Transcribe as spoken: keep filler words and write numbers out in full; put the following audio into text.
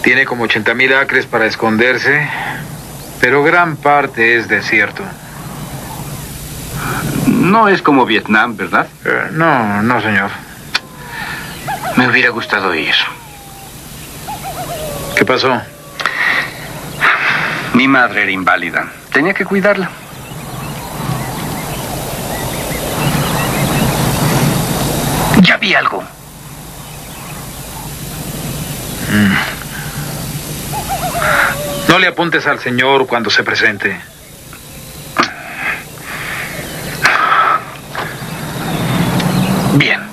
Tiene como ochenta mil acres para esconderse, pero gran parte es desierto. No es como Vietnam, ¿verdad? Eh, no, no, señor. Me hubiera gustado ir. ¿Qué pasó? Mi madre era inválida. Tenía que cuidarla. Ya vi algo. Mm. No le apuntes al señor cuando se presente. Bien.